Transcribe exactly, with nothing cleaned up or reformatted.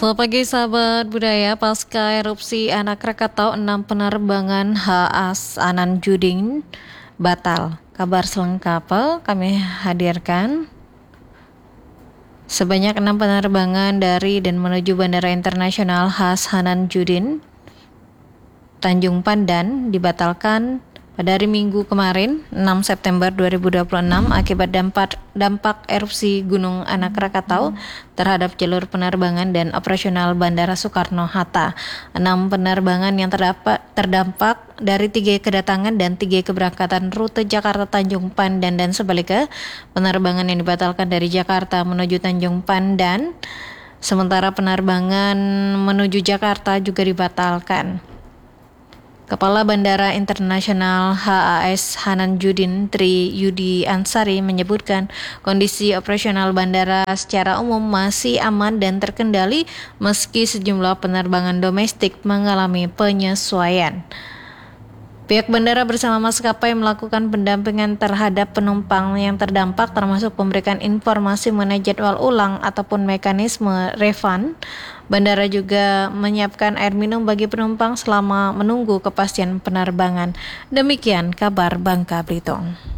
Selamat pagi sahabat budaya. Pasca erupsi anak Krakatau, enam penerbangan H A S Hanan Judin batal. Kabar selengkapnya kami hadirkan. Sebanyak enam penerbangan dari dan menuju Bandara Internasional H A S Hanan Judin Tanjung Pandan dibatalkan pada hari Minggu kemarin, enam September dua ribu dua puluh enam, akibat dampak, dampak erupsi Gunung Anak Krakatau terhadap jalur penerbangan dan operasional Bandara Soekarno-Hatta. Enam penerbangan yang terdapat, terdampak dari tiga kedatangan dan tiga keberangkatan rute Jakarta Tanjung Pandan dan sebaliknya. Penerbangan yang dibatalkan dari Jakarta menuju Tanjung Pandan, sementara penerbangan menuju Jakarta juga dibatalkan. Kepala Bandara Internasional H A S Hanan Judin Tri Yudi Ansari menyebutkan kondisi operasional bandara secara umum masih aman dan terkendali meski sejumlah penerbangan domestik mengalami penyesuaian. Pihak bandara bersama maskapai melakukan pendampingan terhadap penumpang yang terdampak, termasuk memberikan informasi mengenai jadwal ulang ataupun mekanisme refund. Bandara juga menyiapkan air minum bagi penumpang selama menunggu kepastian penerbangan. Demikian kabar Bangka Belitung.